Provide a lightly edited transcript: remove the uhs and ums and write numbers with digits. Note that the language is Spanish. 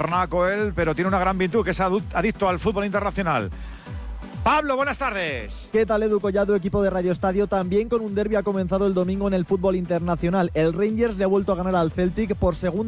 bernaco él, pero tiene una gran virtud, que es adicto al fútbol internacional. Pablo, buenas tardes. ¿Qué tal, Edu Collado, equipo de Radio Estadio? También con un derbi ha comenzado el domingo en el fútbol internacional. El Rangers le ha vuelto a ganar al Celtic por segunda